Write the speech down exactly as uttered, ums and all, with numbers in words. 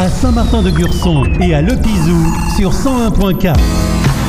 à Saint-Martin-de-Gurson et à Le Pizou sur cent un point quatre.